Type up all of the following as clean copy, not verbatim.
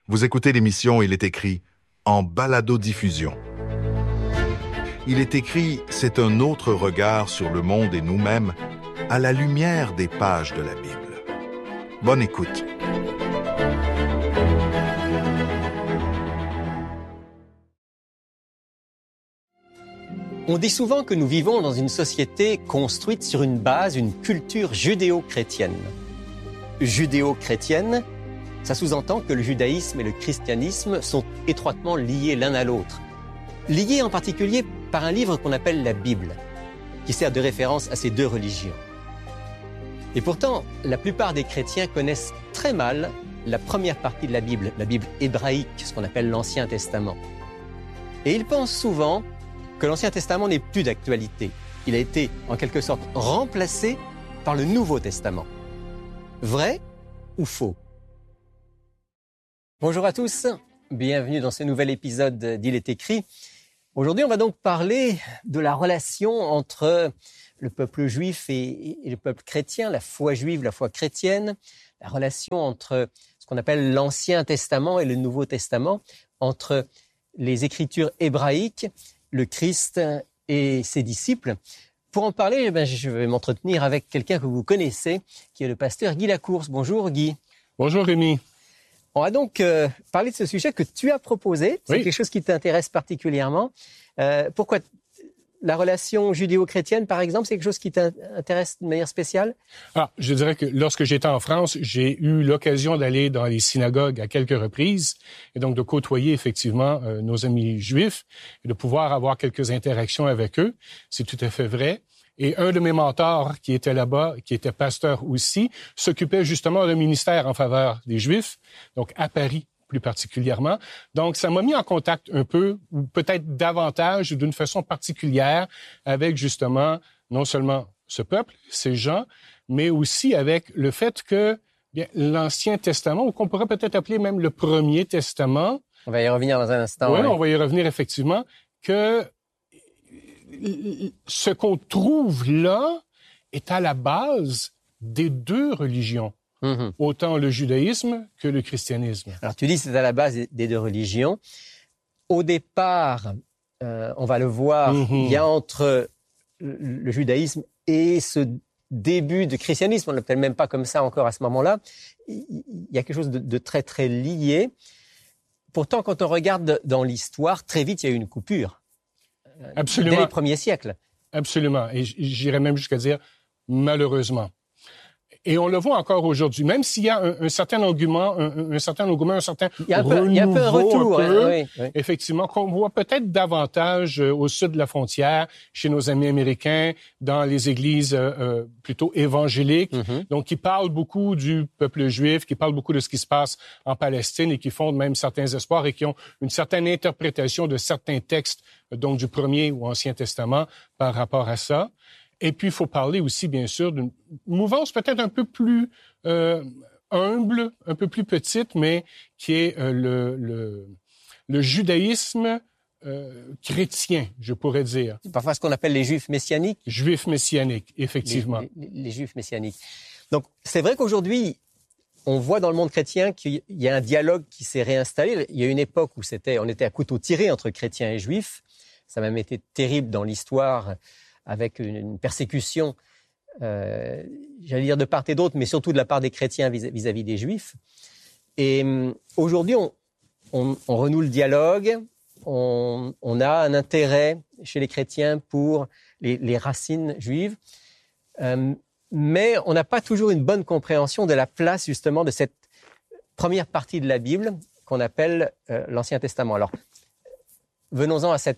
Vous écoutez l'émission Il est écrit en balado-diffusion. Il est écrit, c'est un autre regard sur le monde et nous-mêmes à la lumière des pages de la Bible. Bonne écoute. On dit souvent que nous vivons dans une société construite sur une base, une culture judéo-chrétienne. Judéo-chrétienne, ça sous-entend que le judaïsme et le christianisme sont étroitement liés l'un à l'autre. Liés en particulier par un livre qu'on appelle la Bible, qui sert de référence à ces deux religions. Et pourtant, la plupart des chrétiens connaissent très mal la première partie de la Bible hébraïque, ce qu'on appelle l'Ancien Testament. Et ils pensent souvent que l'Ancien Testament n'est plus d'actualité. Il a été, en quelque sorte, remplacé par le Nouveau Testament. Vrai ou faux? Bonjour à tous, bienvenue dans ce nouvel épisode d'Il est écrit. Aujourd'hui, on va donc parler de la relation entre le peuple juif et le peuple chrétien, la foi juive, la foi chrétienne, la relation entre ce qu'on appelle l'Ancien Testament et le Nouveau Testament, entre les Écritures hébraïques, le Christ et ses disciples. Pour en parler, je vais m'entretenir avec quelqu'un que vous connaissez, qui est le pasteur Guy Lacourse. Bonjour Guy. Bonjour Rémi. On va donc parler de ce sujet que tu as proposé. C'est quelque chose qui t'intéresse particulièrement. Pourquoi la relation judéo-chrétienne, par exemple, c'est quelque chose qui t'intéresse de manière spéciale? Alors, je dirais que lorsque j'étais en France, j'ai eu l'occasion d'aller dans les synagogues à quelques reprises et donc de côtoyer effectivement nos amis juifs et de pouvoir avoir quelques interactions avec eux. C'est tout à fait vrai. Et un de mes mentors qui était là-bas, qui était pasteur aussi, s'occupait justement d'un ministère en faveur des Juifs, donc à Paris plus particulièrement. Donc, ça m'a mis en contact un peu, ou peut-être davantage, d'une façon particulière, avec justement non seulement ce peuple, ces gens, mais aussi avec le fait que l'Ancien Testament, ou qu'on pourrait peut-être appeler même le Premier Testament... On va y revenir dans un instant. Oui, on va y revenir effectivement, que ce qu'on trouve là est à la base des deux religions, autant le judaïsme que le christianisme. Alors tu dis que c'est à la base des deux religions. Au départ, on va le voir, il y a entre le judaïsme et ce début de christianisme, on ne l'appelle même pas comme ça encore à ce moment-là, il y a quelque chose de très très lié. Pourtant, quand on regarde dans l'histoire, très vite il y a eu une coupure. Absolument. Dès les premiers siècles. Absolument. Et j'irais même jusqu'à dire malheureusement. Et on le voit encore aujourd'hui, même s'il y a un certain engouement, un certain renouveau, il y a un peu un retour, oui. Effectivement, qu'on voit peut-être davantage au sud de la frontière, chez nos amis américains, dans les églises plutôt évangéliques, donc qui parlent beaucoup du peuple juif, qui parlent beaucoup de ce qui se passe en Palestine et qui fondent même certains espoirs et qui ont une certaine interprétation de certains textes, donc du Premier ou Ancien Testament par rapport à ça. Et puis, il faut parler aussi, bien sûr, d'une mouvance peut-être un peu plus humble, un peu plus petite, mais qui est le judaïsme chrétien, je pourrais dire. Parfois ce qu'on appelle les juifs messianiques. Juifs messianiques, effectivement. Les juifs messianiques. Donc, c'est vrai qu'aujourd'hui, on voit dans le monde chrétien qu'il y a un dialogue qui s'est réinstallé. Il y a une époque où on était à couteau tiré entre chrétiens et juifs. Ça a même été terrible dans l'histoire, avec une persécution, j'allais dire de part et d'autre, mais surtout de la part des chrétiens vis-à-vis des juifs. Et aujourd'hui, on renoue le dialogue, on a un intérêt chez les chrétiens pour les racines juives, mais on n'a pas toujours une bonne compréhension de la place justement de cette première partie de la Bible qu'on appelle l'Ancien Testament. Alors, venons-en à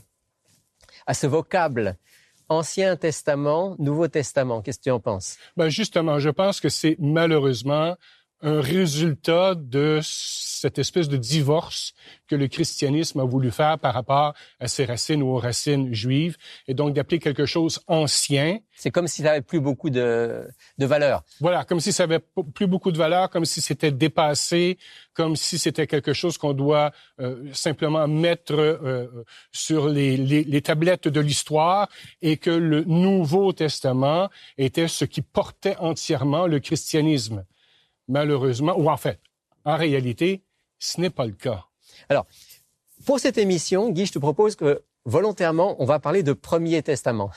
ce vocable Ancien Testament, Nouveau Testament. Qu'est-ce que tu en penses? Justement, je pense que c'est malheureusement un résultat de cette espèce de divorce que le christianisme a voulu faire par rapport à ses racines ou aux racines juives, et donc d'appeler quelque chose ancien. C'est comme si ça avait plus beaucoup de valeur. Voilà, comme si ça avait plus beaucoup de valeur, comme si c'était dépassé, comme si c'était quelque chose qu'on doit simplement mettre sur les tablettes de l'histoire, et que le Nouveau Testament était ce qui portait entièrement le christianisme. Malheureusement, ou en fait, en réalité, ce n'est pas le cas. Alors, pour cette émission, Guy, je te propose que volontairement, on va parler de Premier Testament,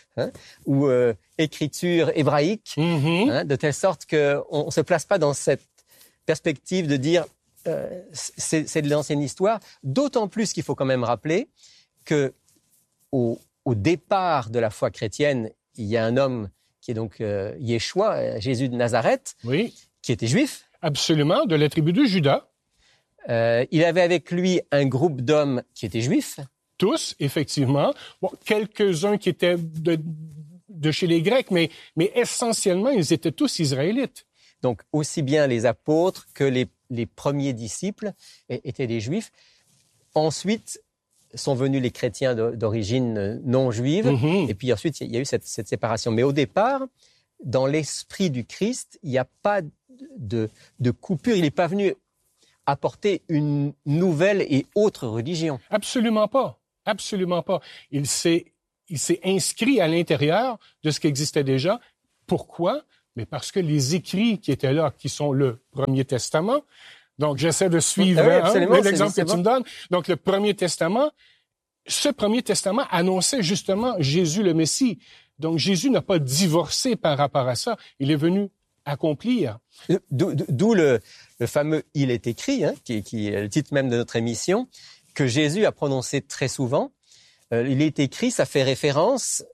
ou écriture hébraïque, de telle sorte qu'on ne se place pas dans cette perspective de dire c'est de l'ancienne histoire, d'autant plus qu'il faut quand même rappeler que au départ de la foi chrétienne, il y a un homme qui est donc Yeshua, Jésus de Nazareth, qui était juif. Absolument, de la tribu de Juda. Il avait avec lui un groupe d'hommes qui étaient juifs. Tous, effectivement. Bon, quelques-uns qui étaient de chez les Grecs, mais essentiellement, ils étaient tous israélites. Donc, aussi bien les apôtres que les premiers disciples étaient des juifs. Ensuite, sont venus les chrétiens d'origine non juive. Et puis ensuite, il y a eu cette séparation. Mais au départ, dans l'esprit du Christ, il n'y a pas de coupure. Il n'est pas venu apporter une nouvelle et autre religion. Absolument pas. Absolument pas. Il s'est inscrit à l'intérieur de ce qui existait déjà. Pourquoi? Mais parce que les écrits qui étaient là, qui sont le Premier Testament, donc j'essaie de suivre l'exemple que tu me donnes. Donc le Premier Testament, ce Premier Testament annonçait justement Jésus le Messie. Donc Jésus n'a pas divorcé par rapport à ça. Il est venu accomplir. D'où le fameux « il est écrit », qui est le titre même de notre émission, que Jésus a prononcé très souvent. Il est écrit, ça fait référence,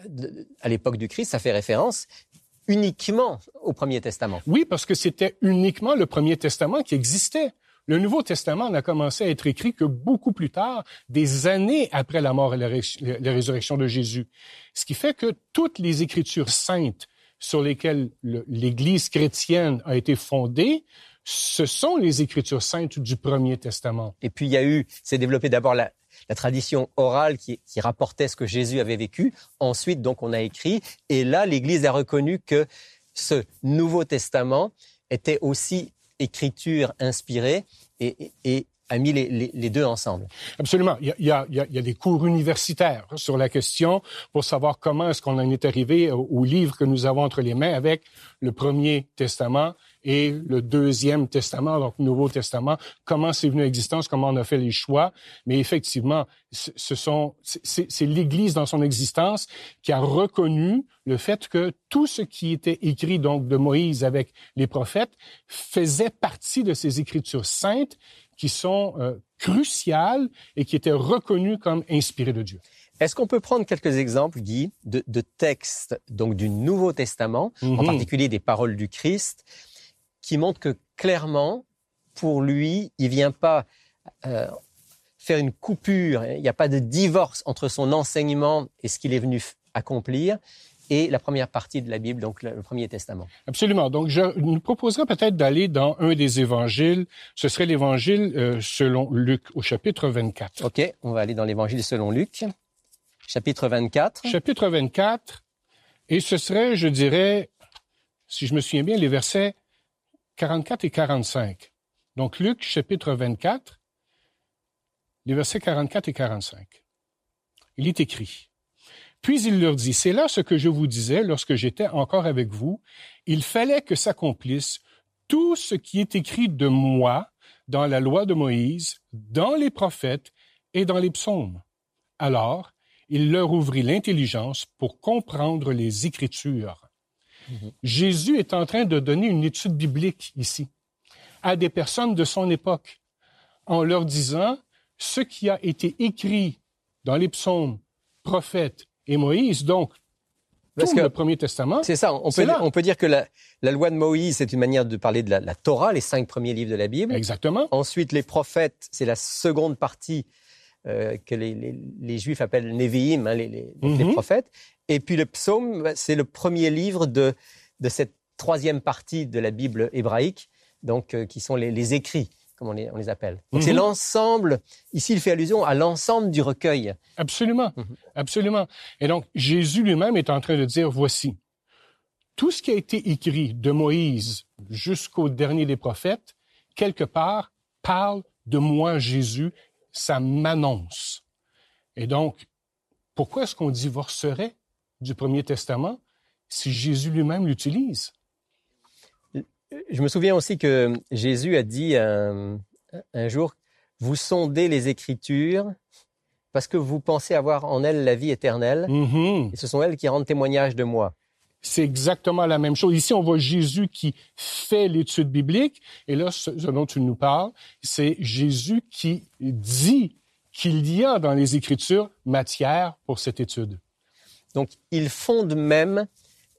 à l'époque du Christ, ça fait référence uniquement au Premier Testament. Oui, parce que c'était uniquement le Premier Testament qui existait. Le Nouveau Testament n'a commencé à être écrit que beaucoup plus tard, des années après la mort et la résurrection de Jésus. Ce qui fait que toutes les Écritures saintes sur lesquelles l'Église chrétienne a été fondée, ce sont les Écritures saintes du Premier Testament. Et puis s'est développé d'abord la tradition orale qui rapportait ce que Jésus avait vécu. Ensuite, donc, on a écrit. Et là, l'Église a reconnu que ce Nouveau Testament était aussi écriture inspirée et a mis les deux ensemble. Absolument. Il y a des cours universitaires sur la question pour savoir comment est-ce qu'on en est arrivé au livre que nous avons entre les mains avec le Premier Testament et le Deuxième Testament, donc Nouveau Testament, comment c'est venu à existence, comment on a fait les choix. Mais effectivement, c'est l'Église dans son existence qui a reconnu le fait que tout ce qui était écrit donc de Moïse avec les prophètes faisait partie de ces Écritures saintes qui sont cruciales et qui étaient reconnues comme inspirées de Dieu. Est-ce qu'on peut prendre quelques exemples, Guy, de textes donc du Nouveau Testament, en particulier des paroles du Christ, qui montrent que clairement, pour lui, il vient pas faire une coupure, il n'y a pas de divorce entre son enseignement et ce qu'il est venu accomplir, et la première partie de la Bible, donc le Premier Testament. Absolument. Donc, je nous proposerais peut-être d'aller dans un des évangiles. Ce serait l'évangile selon Luc, au chapitre 24. OK, on va aller dans l'évangile selon Luc, chapitre 24. Chapitre 24, et ce serait, je dirais, si je me souviens bien, les versets 44 et 45. Donc, Luc, chapitre 24, les versets 44 et 45. Il est écrit: Puis il leur dit, c'est là ce que je vous disais lorsque j'étais encore avec vous. Il fallait que s'accomplisse tout ce qui est écrit de moi dans la loi de Moïse, dans les prophètes et dans les psaumes. Alors, il leur ouvrit l'intelligence pour comprendre les Écritures. Jésus est en train de donner une étude biblique ici à des personnes de son époque en leur disant ce qui a été écrit dans les psaumes, prophètes et Moïse, donc tout le Premier Testament. C'est ça, on peut dire que la loi de Moïse, c'est une manière de parler de la Torah, les 5 premiers livres de la Bible. Exactement. Ensuite, les prophètes, c'est la seconde partie que les Juifs appellent Nevi'im, les prophètes. Et puis le psaume, c'est le premier livre de cette troisième partie de la Bible hébraïque, donc qui sont les écrits, comme on les appelle. Donc c'est l'ensemble, ici il fait allusion à l'ensemble du recueil. Absolument, absolument. Et donc Jésus lui-même est en train de dire, voici, tout ce qui a été écrit de Moïse jusqu'au dernier des prophètes, quelque part, parle de moi, Jésus, ça m'annonce. Et donc, pourquoi est-ce qu'on divorcerait du Premier Testament si Jésus lui-même l'utilise? Je me souviens aussi que Jésus a dit à un jour, vous sondez les Écritures parce que vous pensez avoir en elles la vie éternelle, et ce sont elles qui rendent témoignage de moi. C'est exactement la même chose. Ici, on voit Jésus qui fait l'étude biblique, et là, ce dont tu nous parles, c'est Jésus qui dit qu'il y a dans les Écritures matière pour cette étude. Donc, il fonde même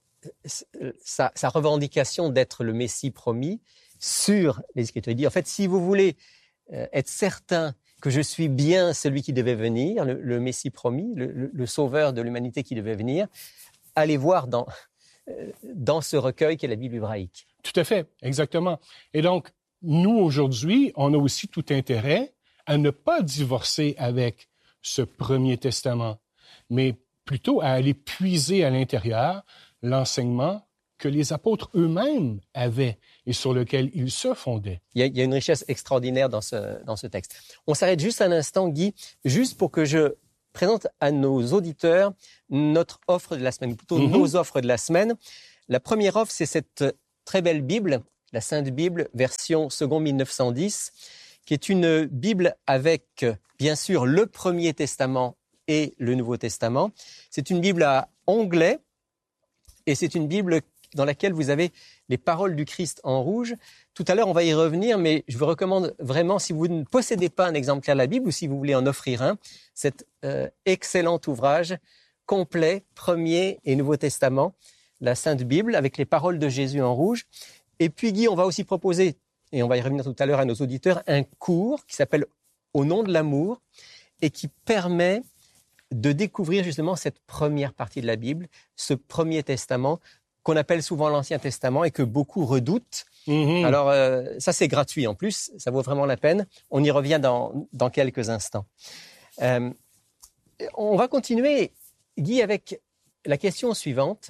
sa revendication d'être le Messie promis sur les Écritures. Il dit, en fait, si vous voulez être certain que je suis bien celui qui devait venir, le Messie promis, le sauveur de l'humanité qui devait venir, allez voir dans ce recueil qu'est la Bible hébraïque. Tout à fait, exactement. Et donc, nous, aujourd'hui, on a aussi tout intérêt à ne pas divorcer avec ce Premier Testament, mais plutôt à aller puiser à l'intérieur l'enseignement que les apôtres eux-mêmes avaient et sur lequel ils se fondaient. Il y a une richesse extraordinaire dans ce texte. On s'arrête juste un instant, Guy, juste pour que je présente à nos auditeurs notre offre de la semaine, ou plutôt nos offres de la semaine. La première offre, c'est cette très belle Bible, la Sainte Bible, version second 1910, qui est une Bible avec, bien sûr, le Premier Testament et le Nouveau Testament. C'est une Bible à onglet, et c'est une Bible dans laquelle vous avez les paroles du Christ en rouge. Tout à l'heure, on va y revenir, mais je vous recommande vraiment, si vous ne possédez pas un exemplaire de la Bible ou si vous voulez en offrir un, cet excellent ouvrage complet, Premier et Nouveau Testament, la Sainte Bible, avec les paroles de Jésus en rouge. Et puis, Guy, on va aussi proposer, et on va y revenir tout à l'heure à nos auditeurs, un cours qui s'appelle « Au nom de l'amour » et qui permet de découvrir justement cette première partie de la Bible, ce Premier Testament, qu'on appelle souvent l'Ancien Testament et que beaucoup redoutent. Alors, ça, c'est gratuit en plus, ça vaut vraiment la peine. On y revient dans quelques instants. On va continuer, Guy, avec la question suivante.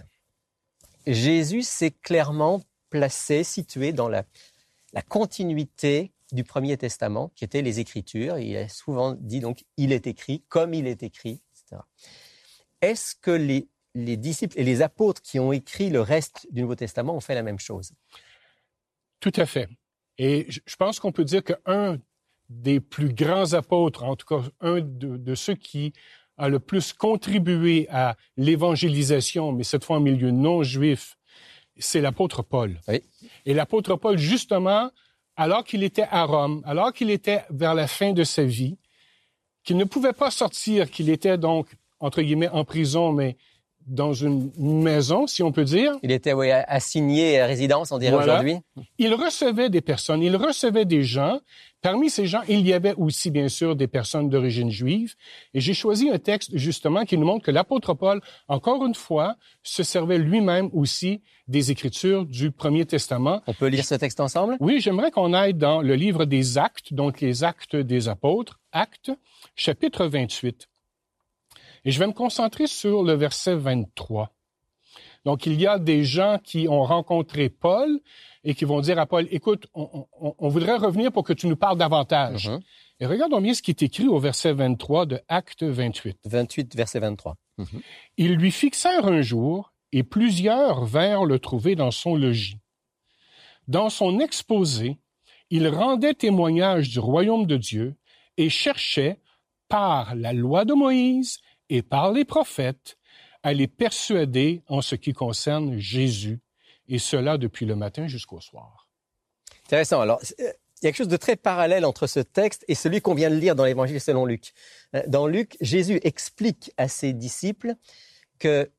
Jésus s'est clairement placé, situé dans la continuité du Premier Testament, qui étaient les Écritures. Il a souvent dit, donc, il est écrit, comme il est écrit, etc. Est-ce que les disciples et les apôtres qui ont écrit le reste du Nouveau Testament ont fait la même chose? Tout à fait. Et je pense qu'on peut dire qu'un des plus grands apôtres, en tout cas un de ceux qui a le plus contribué à l'évangélisation, mais cette fois en milieu non juif, c'est l'apôtre Paul. Oui. Et l'apôtre Paul, justement, alors qu'il était à Rome, alors qu'il était vers la fin de sa vie, qu'il ne pouvait pas sortir, qu'il était donc, entre guillemets, en prison, mais dans une maison, si on peut dire. Il était assigné à résidence, on dirait aujourd'hui. Il recevait des personnes, il recevait des gens. Parmi ces gens, il y avait aussi, bien sûr, des personnes d'origine juive. Et j'ai choisi un texte, justement, qui nous montre que l'apôtre Paul, encore une fois, se servait lui-même aussi des Écritures du Premier Testament. On peut lire ce texte ensemble? Oui, j'aimerais qu'on aille dans le livre des Actes, donc les Actes des Apôtres, Actes, chapitre 28. Et je vais me concentrer sur le verset 23. Donc, il y a des gens qui ont rencontré Paul et qui vont dire à Paul, écoute, on voudrait revenir pour que tu nous parles davantage. Et regardons bien ce qui est écrit au verset 23 de Actes 28. 28, verset 23. Ils lui fixèrent un jour et plusieurs vinrent le trouver dans son logis. Dans son exposé, il rendait témoignage du royaume de Dieu et cherchait, par la loi de Moïse et par les prophètes, à les persuader en ce qui concerne Jésus, et cela depuis le matin jusqu'au soir. Intéressant. Alors, il y a quelque chose de très parallèle entre ce texte et celui qu'on vient de lire dans l'Évangile selon Luc. Dans Luc, Jésus explique à ses disciples que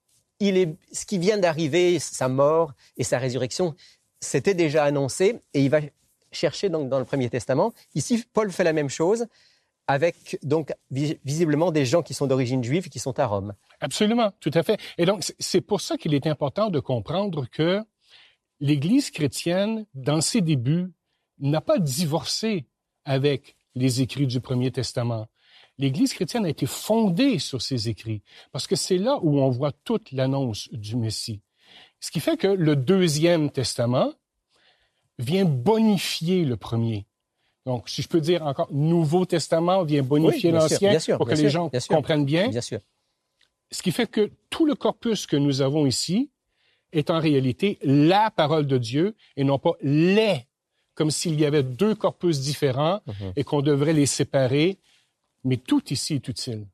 ce qui vient d'arriver, sa mort et sa résurrection, c'était déjà annoncé, et il va chercher donc dans le Premier Testament. Ici, Paul fait la même chose, avec donc visiblement des gens qui sont d'origine juive et qui sont à Rome. Absolument, tout à fait. Et donc, c'est pour ça qu'il est important de comprendre que l'Église chrétienne, dans ses débuts, n'a pas divorcé avec les écrits du Premier Testament. L'Église chrétienne a été fondée sur ces écrits, parce que c'est là où on voit toute l'annonce du Messie. Ce qui fait que le Deuxième Testament vient bonifier le premier. Donc, si je peux dire encore, Nouveau Testament vient bonifier l'Ancien pour que les gens comprennent bien. Bien sûr. Ce qui fait que tout le corpus que nous avons ici est en réalité la parole de Dieu et non pas les comme s'il y avait deux corpus différents et qu'on devrait les séparer, mais tout ici est utile.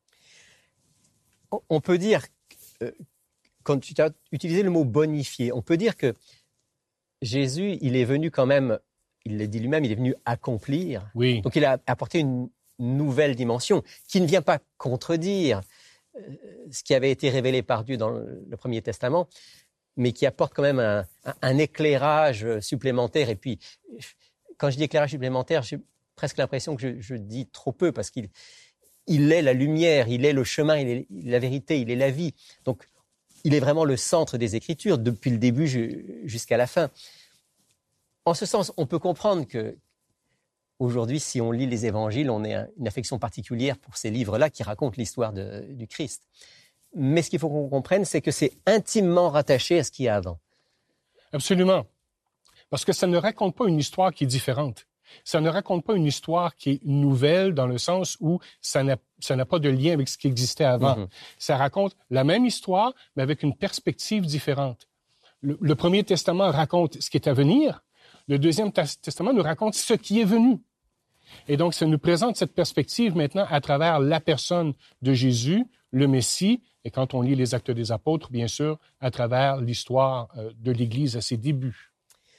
On peut dire, quand tu as utilisé le mot bonifier, on peut dire que Jésus, il est venu quand même, il l'a dit lui-même, il est venu accomplir. Oui. Donc il a apporté une nouvelle dimension qui ne vient pas contredire ce qui avait été révélé par Dieu dans le Premier Testament, mais qui apporte quand même un éclairage supplémentaire. Et puis, quand je dis éclairage supplémentaire, j'ai presque l'impression que je dis trop peu, parce qu'il est la lumière, il est le chemin, il est la vérité, il est la vie. Donc, il est vraiment le centre des Écritures, depuis le début jusqu'à la fin. En ce sens, on peut comprendre que aujourd'hui, si on lit les évangiles, on a une affection particulière pour ces livres-là qui racontent l'histoire du Christ. Mais ce qu'il faut qu'on comprenne, c'est que c'est intimement rattaché à ce qu'il y a avant. Absolument. Parce que ça ne raconte pas une histoire qui est différente. Ça ne raconte pas une histoire qui est nouvelle dans le sens où ça n'a pas de lien avec ce qui existait avant. Ça raconte la même histoire, mais avec une perspective différente. Le Premier Testament raconte ce qui est à venir. Le Deuxième Testament nous raconte ce qui est venu. Et donc, ça nous présente cette perspective maintenant à travers la personne de Jésus, le Messie, et quand on lit les Actes des Apôtres, bien sûr, à travers l'histoire de l'Église à ses débuts.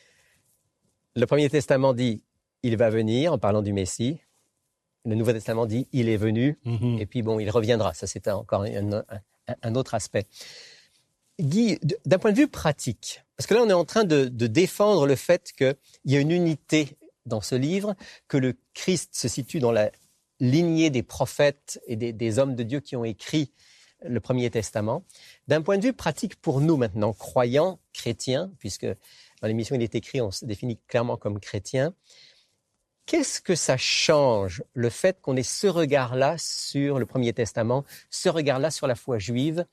Le Premier Testament dit « il va venir » en parlant du Messie. Le Nouveau Testament dit « il est venu » et puis bon, il reviendra. Ça, c'est encore un autre aspect. Guy, d'un point de vue pratique, parce que là, on est en train de défendre le fait qu'il y a une unité dans ce livre, que le Christ se situe dans la lignée des prophètes et des hommes de Dieu qui ont écrit le Premier Testament. D'un point de vue pratique pour nous maintenant, croyants, chrétiens, puisque dans l'émission il est écrit, on se définit clairement comme chrétiens, qu'est-ce que ça change, le fait qu'on ait ce regard-là sur le Premier Testament, ce regard-là sur la foi juive,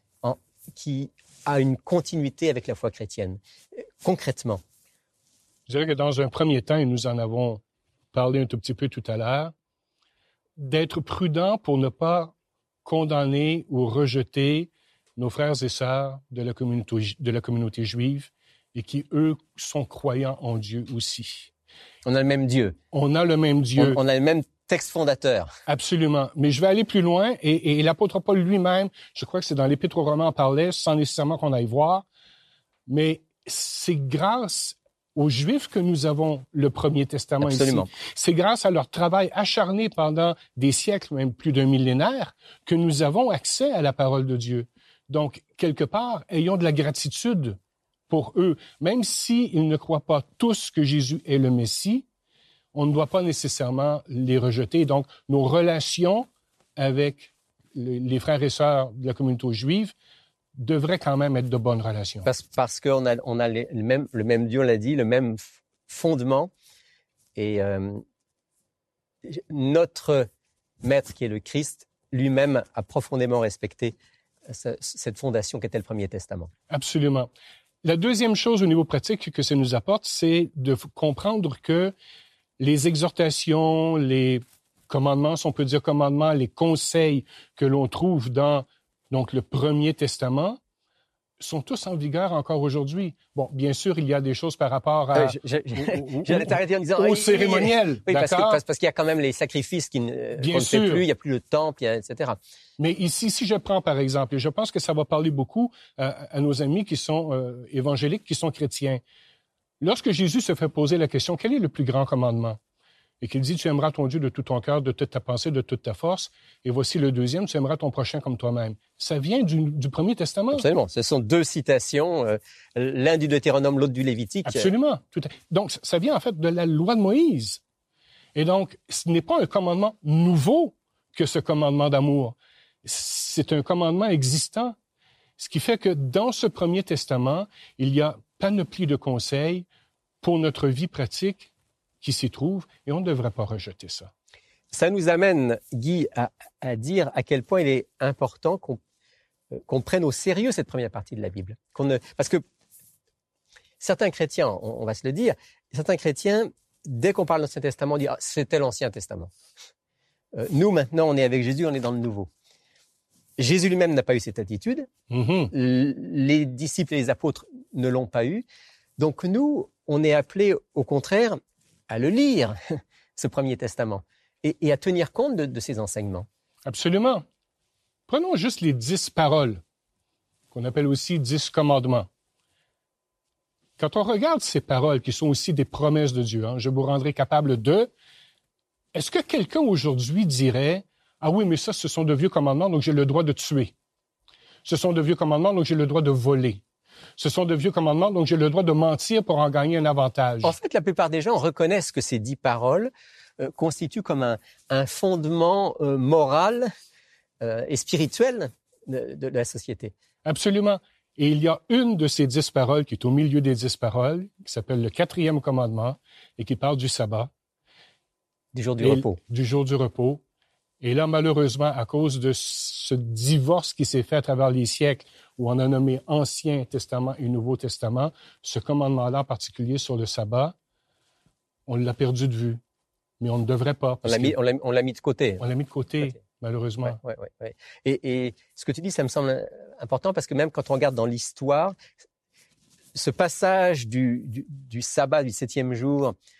qui a une continuité avec la foi chrétienne, concrètement? Je dirais que dans un premier temps, et nous en avons parlé un tout petit peu tout à l'heure, d'être prudent pour ne pas condamner ou rejeter nos frères et sœurs de la communauté juive et qui, eux, sont croyants en Dieu aussi. On a le même Dieu. On a le même Dieu. On a le même texte fondateur. Absolument. Mais je vais aller plus loin et l'apôtre Paul lui-même, je crois que c'est dans l'Épître aux Romains, en parlait sans nécessairement qu'on aille voir, mais c'est grâce aux Juifs que nous avons le Premier Testament. Absolument. Ici. C'est grâce à leur travail acharné pendant des siècles, même plus d'un millénaire, que nous avons accès à la parole de Dieu. Donc, quelque part, ayons de la gratitude pour eux. Même s'ils ne croient pas tous que Jésus est le Messie, on ne doit pas nécessairement les rejeter. Donc, nos relations avec les frères et sœurs de la communauté juive devraient quand même être de bonnes relations. Parce qu'on a le même Dieu, on l'a dit, le même fondement. Et notre maître, qui est le Christ, lui-même a profondément respecté cette fondation qu'était le Premier Testament. Absolument. La deuxième chose au niveau pratique que ça nous apporte, c'est de comprendre que les exhortations, les commandements, si on peut dire commandements, les conseils que l'on trouve dans donc le Premier Testament sont tous en vigueur encore aujourd'hui. Bon, bien sûr, il y a des choses par rapport à j'allais t'arrêter en disant au cérémoniel, oui, d'accord? Parce qu'il y a quand même les sacrifices qu'on ne fait plus, il n'y a plus le temple, etc. Mais ici, si je prends par exemple, et je pense que ça va parler beaucoup à nos amis qui sont évangéliques, qui sont chrétiens. Lorsque Jésus se fait poser la question, quel est le plus grand commandement? Et qu'il dit, tu aimeras ton Dieu de tout ton cœur, de toute ta pensée, de toute ta force. Et voici le deuxième, tu aimeras ton prochain comme toi-même. Ça vient du Premier Testament. Absolument. Ce sont deux citations, l'un du Deutéronome, l'autre du Lévitique. Absolument. Donc, ça vient en fait de la loi de Moïse. Et donc, ce n'est pas un commandement nouveau que ce commandement d'amour. C'est un commandement existant. Ce qui fait que dans ce Premier Testament, il y a panoplie de conseils pour notre vie pratique qui s'y trouve, et on ne devrait pas rejeter ça. Ça nous amène, Guy, à dire à quel point il est important qu'on prenne au sérieux cette première partie de la Bible. Parce que certains chrétiens, on va se le dire, certains chrétiens, dès qu'on parle de l'Ancien Testament, disent « c'était l'Ancien Testament ». Nous, maintenant, on est avec Jésus, on est dans le Nouveau. Jésus lui-même n'a pas eu cette attitude. Les disciples et les apôtres ne l'ont pas eu. Donc nous, on est appelés, au contraire, à le lire, ce Premier Testament, et à tenir compte de ces enseignements. Absolument. Prenons juste les 10 paroles, qu'on appelle aussi 10 commandements. Quand on regarde ces paroles, qui sont aussi des promesses de Dieu, je vous rendrai capable de... Est-ce que quelqu'un aujourd'hui dirait, « Ah oui, mais ça, ce sont de vieux commandements, donc j'ai le droit de tuer. Ce sont de vieux commandements, donc j'ai le droit de voler. Ce sont de vieux commandements, donc j'ai le droit de mentir pour en gagner un avantage. » En fait, la plupart des gens reconnaissent que ces 10 paroles constituent comme un fondement moral et spirituel de la société. Absolument. Et il y a une de ces 10 paroles qui est au milieu des 10 paroles, qui s'appelle le 4e commandement et qui parle du sabbat. Du jour du repos. Du jour du repos. Et là, malheureusement, à cause de ce divorce qui s'est fait à travers les siècles, où on a nommé Ancien Testament et Nouveau Testament, ce commandement-là en particulier sur le sabbat, on l'a perdu de vue. Mais on ne devrait pas. On l'a mis de côté. On l'a mis de côté, malheureusement. Ouais. Et ce que tu dis, ça me semble important parce que même quand on regarde dans l'histoire, ce passage du sabbat, du 7e jour,